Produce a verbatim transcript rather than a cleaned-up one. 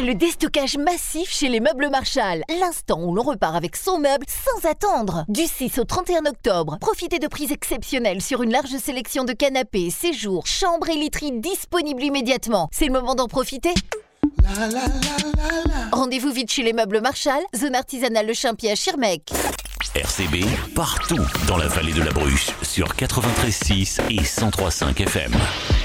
le déstockage massif chez les Meubles Marshall. L'instant où l'on repart avec son meuble sans attendre. Du six au trente et un octobre, profitez de prix exceptionnels sur une large sélection de canapés, séjours, chambres et literies disponibles immédiatement. C'est le moment d'en profiter. La, la, la, la, la. Rendez-vous vite chez les Meubles Marshall, zone artisanale Le Champier à Schirmeck. R C B, partout dans la vallée de la Bruche, sur quatre-vingt-treize virgule six et cent trois virgule cinq F M.